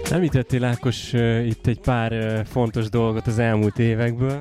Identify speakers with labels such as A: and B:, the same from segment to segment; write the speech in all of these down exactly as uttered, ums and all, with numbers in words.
A: Említettél, Ákos, itt egy pár fontos dolgot az elmúlt évekből.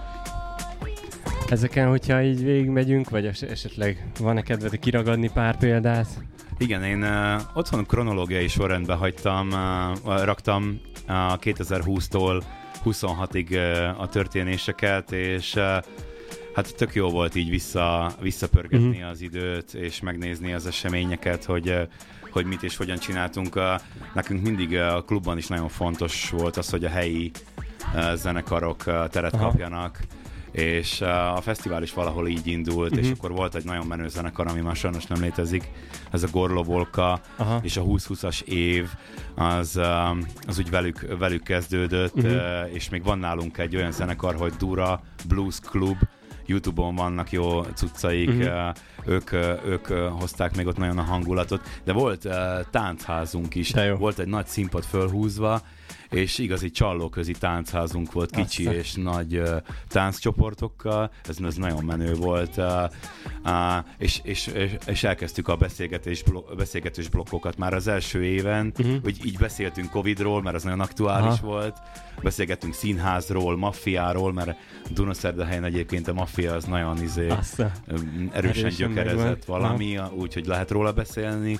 A: Ezeken, hogyha így végigmegyünk, vagy esetleg van-e kedved kiragadni pár példát?
B: Igen, én uh, otthon kronológiai sorrendben hagytam, uh, raktam uh, kétezer-húsztól huszonhatig uh, a történéseket, és uh, hát tök jó volt így vissza, visszapörgetni uh-huh. az időt, és megnézni az eseményeket, hogy, uh, hogy mit és hogyan csináltunk. Uh, nekünk mindig uh, a klubban is nagyon fontos volt az, hogy a helyi uh, zenekarok uh, teret Aha. kapjanak, és uh, a fesztivál is valahol így indult, uh-huh. és akkor volt egy nagyon menő zenekar, ami már sajnos nem létezik, ez a Gorlovolka, Aha. és a húsz-húszas év, az, uh, az úgy velük, velük kezdődött, uh-huh. uh, és még van nálunk egy olyan zenekar, hogy Dura Blues Club, YouTube-on vannak jó cuccaik, uh-huh. uh, ők, uh, ők uh, hozták még ott nagyon a hangulatot, de volt uh, táncházunk is, volt egy nagy színpad fölhúzva, és igazi csallóközi táncházunk volt, kicsi Aztán. és nagy uh, tánccsoportokkal, ez, ez nagyon menő volt, uh, uh, és, és, és, és elkezdtük a beszélgetés, blok, beszélgetős blokkokat már az első éven, uh-huh. hogy így beszéltünk Covidról, mert az nagyon aktuális Aha. volt, beszélgettünk színházról, maffiáról, mert Dunaszerdahelyen egyébként a maffia az nagyon izé, erősen, erősen gyökerezett valami, úgyhogy lehet róla beszélni.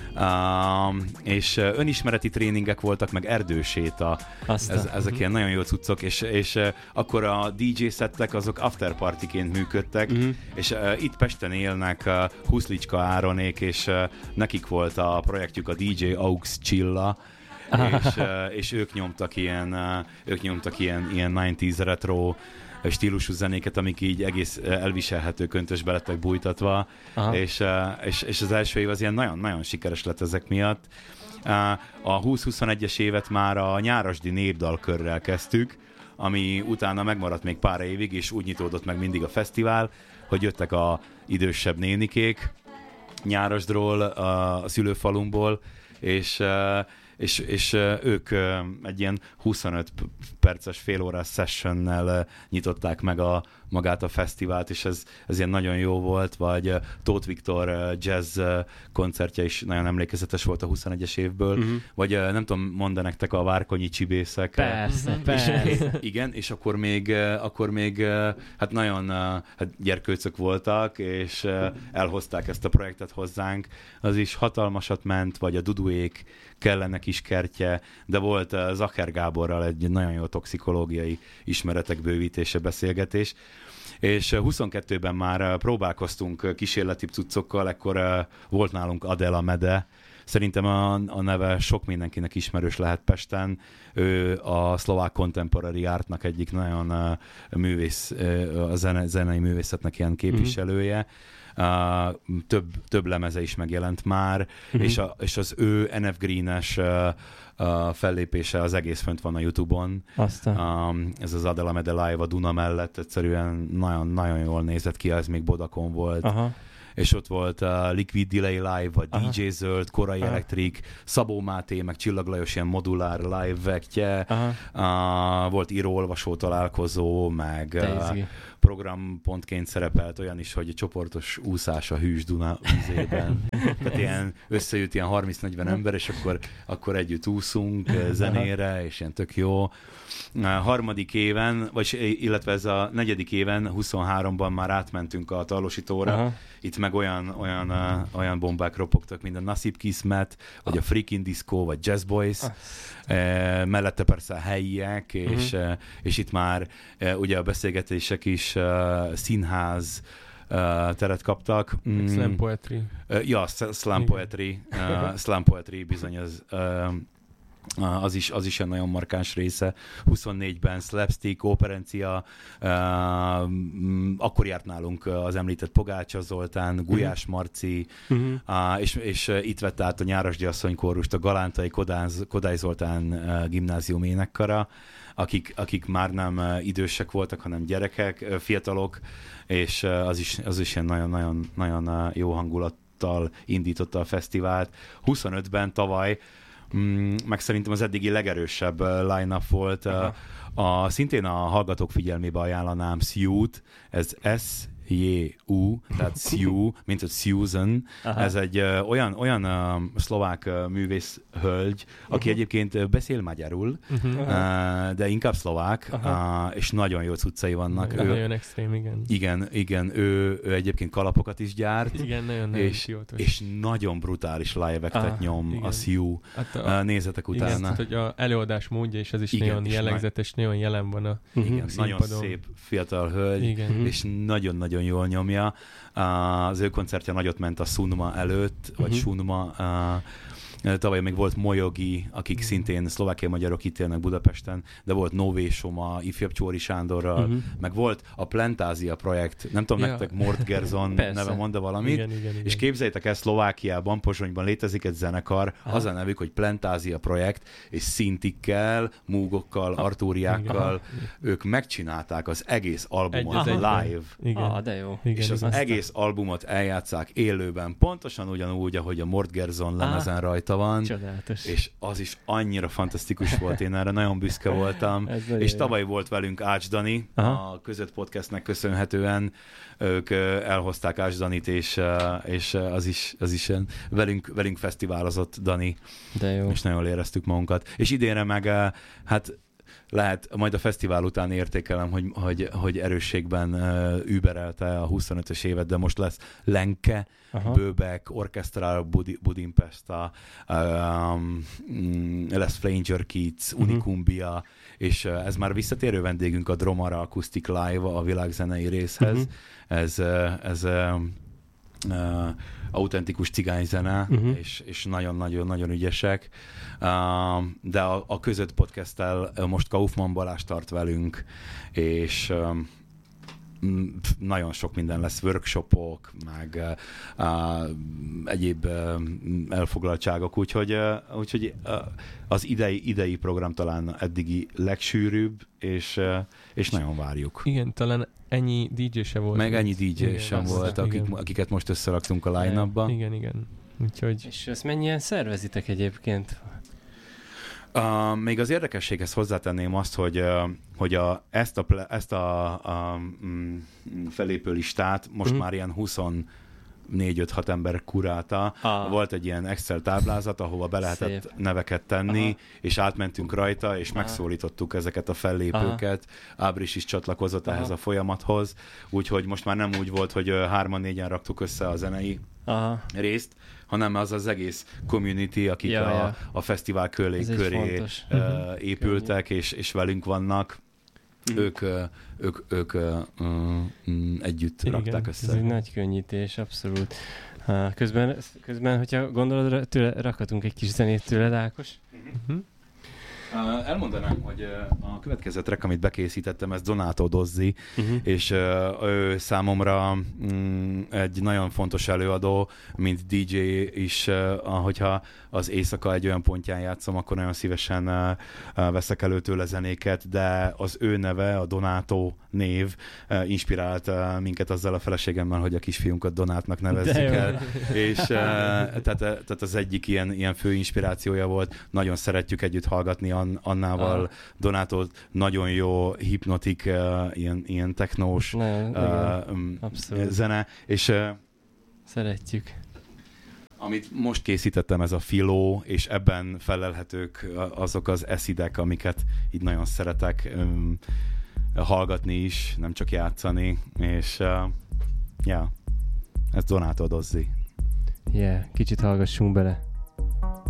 B: Uh, és uh, önismereti tréningek voltak, meg erdőséta, Ez, ezek uh-huh. ilyen nagyon jó cuccok, és, és uh, akkor a dé dzsé szettek azok afterpartiként működtek, uh-huh. és uh, itt Pesten élnek uh, Huszlicska Áronék, és uh, nekik volt a projektjük a dé dzsé Aux Chilla, és, uh, és ők nyomtak ilyen, uh, ők nyomtak ilyen, ilyen kilencvenes retro stílusú zenéket, amik így egész elviselhető köntösbe lettek bújtatva, és, és, és az első év az ilyen nagyon-nagyon sikeres lett ezek miatt. A húsz-huszonegyes évet már a nyárasdi népdalkörrel kezdtük, ami utána megmaradt még pár évig, és úgy nyitódott meg mindig a fesztivál, hogy jöttek a idősebb nénikék Nyárasdról, a szülőfalumból, és És, és ők egy ilyen huszonöt perces, félórás sessionnel nyitották meg a, magát a fesztivált, és ez, ez ilyen nagyon jó volt, vagy Tóth Viktor jazz koncertje is nagyon emlékezetes volt a huszonegyes évből, uh-huh. vagy nem tudom, mondd nektek a Várkonyi Csibészek.
A: Persze, persze.
B: És, igen, és akkor még, akkor még hát nagyon hát gyerkőcök voltak, és elhozták ezt a projektet hozzánk. Az is hatalmasat ment, vagy a Duduék Kellene kis kertje, de volt Zacher Gáborral egy nagyon jó toxikológiai ismeretek bővítése, beszélgetés. És huszonkettőben már próbálkoztunk kísérleti cuccokkal, ekkor volt nálunk Adela Mede. Szerintem a, a neve sok mindenkinek ismerős lehet Pesten. Ő a szlovák contemporary artnak egyik nagyon művész, a zene, zenei művészetnek ilyen képviselője. Mm-hmm. Uh, több, több lemeze is megjelent már, uh-huh. és, a, és az ő en ef Green-es uh, uh, fellépése az egész fönt van a YouTube-on. Um, ez az Adela Mede Live a Duna mellett egyszerűen nagyon-nagyon jól nézett ki, ez még Bodakon volt. Aha. És ott volt a uh, Liquid Delay Live, vagy Aha. dé dzsé Zöld, Korai Aha. Elektrik, Szabó Máté, meg Csillag Lajos ilyen modulár live-vekje, uh, volt író-olvasó találkozó, meg uh, programpontként szerepelt olyan is, hogy a csoportos úszás a hűs Duna vízében. Tehát ilyen összejött ilyen harminc-negyven ember, és akkor, akkor együtt úszunk zenére, és ilyen tök jó. A harmadik éven, vagy illetve ez a negyedik éven, huszonháromban már átmentünk a Talosítóra. Aha. Itt meg olyan, olyan, uh, olyan bombák ropogtak, mint a Nasib Kismet, vagy a Freakin' Disco, vagy Jazz Boys. Ah. Uh, mellette persze a helyiek, és, uh-huh. uh, és itt már uh, ugye a beszélgetések is uh, színház uh, teret kaptak.
A: Mm. Slam poetry.
B: Uh, ja, slam poetry. Uh, slam poetry bizony az... Uh, Az is, az is egy nagyon markáns része. huszonnégyben slapstick, operencia, uh, akkor járt nálunk az említett Pogácsa Zoltán, Gulyás Marci, uh-huh. uh, és, és itt vett át a Nyárasdi asszonykórust a Galántai Kodáz, Kodály Zoltán uh, gimnázium énekkara, akik, akik már nem uh, idősek voltak, hanem gyerekek, uh, fiatalok, és uh, az is, az is ilyen nagyon-nagyon nagyon, uh, jó hangulattal indította a fesztivált. huszonötben tavaly Mm, meg szerintem az eddigi legerősebb uh, line-up volt. Uh, a, szintén a hallgatók figyelmébe ajánlanám Szjút, ez S J-U, tehát Siu, mint a Susan. Aha. Ez egy uh, olyan, olyan uh, szlovák uh, művész hölgy, aki uh-huh. egyébként beszél magyarul, uh-huh. uh, de inkább szlovák, uh, és nagyon jó cuccai vannak.
C: Ő, nagyon extrém, igen.
B: Igen, igen ő, ő egyébként kalapokat is gyárt.
C: Igen, nagyon, nagyon
B: és, és nagyon brutális live-eket ah, nyom igen. a Siu. Hát a, uh, nézzetek utána.
C: Igen, tehát, hogy a előadás módja, és ez is igen, nagyon jellegzetes, nagyon jelen van a
B: uh-huh. igen, nagyon szép fiatal hölgy, igen. és nagyon-nagyon jól nyomja. Uh, az ő koncertje nagyot ment a Sunma előtt, uh-huh. vagy Sunma. Uh, tavaly még volt Mojogi, akik uh-huh. szintén szlovákiai magyarok itt élnek Budapesten, de volt Nové Soma, ifjabb Csóri Sándorral, uh-huh. meg volt a Plantázia projekt, nem tudom, ja. nektek Mort Gerzon neve mond valamit, igen, igen, igen. és képzeljétek el, Szlovákiában, Pozsonyban létezik egy zenekar, aha. az a nevük, hogy Plantázia projekt, és szintikkel, múgokkal, ha. artúriákkal, igen. ők megcsinálták az egész albumot live.
A: Igen. Ah, de jó.
B: Igen, és az aztán. egész albumot eljátszák élőben, pontosan ugyanúgy, ahogy a Mort Gerzon lemezen rajta van,
A: csodálatos.
B: És az is annyira fantasztikus volt, én erre nagyon büszke voltam, és tavaly jó. volt velünk Ács Dani, aha. a Között Podcastnek köszönhetően, ők elhozták Ács Danit, és, és az is, az is velünk, velünk fesztiválozott Dani,
A: de jó.
B: és nagyon éreztük magunkat. És idénre meg, hát lehet, majd a fesztivál után értékelem, hogy, hogy, hogy erősségben uh, überelte a huszonötös évet, de most lesz Lenke, aha. Bőbek, Orchestral Budi, Budimpesta, um, lesz Flanger Kids, uh-huh. Unicumbia, és uh, ez már visszatérő vendégünk a Dromara Acoustic Live a világzenei részhez. Uh-huh. Ez, uh, ez uh, uh, autentikus cigányzene, uh-huh. és, és nagyon-nagyon-nagyon ügyesek. Uh, de a, a Között Podcast-tel most Kaufmann Balázs tart velünk, és um, nagyon sok minden lesz, workshopok, meg uh, egyéb uh, elfoglaltságok, úgyhogy, uh, úgyhogy uh, az idei, idei program talán eddigi legsűrűbb, és, uh, és nagyon várjuk.
C: Igen, talán ennyi dé dzsé se volt.
B: Meg ennyi dé dzsé sem volt, akik, akiket most összeraktunk a line-upba.
C: Igen, igen. Úgyhogy...
A: És ezt mennyien szervezitek egyébként?
B: Uh, még az érdekességhez hozzátenném azt, hogy, uh, hogy a, ezt a, ple, ezt a, a um, felépő listát most mm. már ilyen huszonnégy öt hat ember kurálta. Ah. Volt egy ilyen Excel táblázat, ahova be lehetett szép. neveket tenni, aha. és átmentünk rajta, és aha. megszólítottuk ezeket a fellépőket. Aha. Ábris is csatlakozott aha. ehhez a folyamathoz, úgyhogy most már nem úgy volt, hogy hárman-négyen raktuk össze a zenei aha. részt, hanem az az egész community, akik ja, a, ja. a fesztivál köré, köré uh, épültek, és, és velünk vannak. Mm. Ők, ők, ők uh, uh, együtt igen, rakták össze.
A: Ez egy nagy könnyítés, abszolút. Uh, közben, közben, hogyha gondolod, tőle, rakhatunk egy kis zenét tőled, Ákos? Mm-hmm. Uh-huh.
B: Uh, elmondanám, hogy uh, a következő track, amit bekészítettem, ez Donato Dozzi, uh-huh. és uh, ő számomra um, egy nagyon fontos előadó, mint dé dzsé is, uh, hogyha az éjszaka egy olyan pontján játszom, akkor nagyon szívesen uh, uh, veszek elő tőle zenéket, de az ő neve, a Donato név uh, inspirált uh, minket azzal a feleségemmel, hogy a kisfiunkat Donátnak nevezzük el, és uh, tehát, tehát az egyik ilyen, ilyen fő inspirációja volt, nagyon szeretjük együtt hallgatni Annával, ah. Donato nagyon jó, hipnotik, uh, ilyen, ilyen technós uh, um, zene, és uh,
A: szeretjük.
B: Amit most készítettem, ez a Filó, és ebben felelhetők azok az eszidek, amiket így nagyon szeretek um, hallgatni is, nem csak játszani, és uh, ja, ez Donato Dozzi.
A: Yeah, kicsit hallgassunk bele.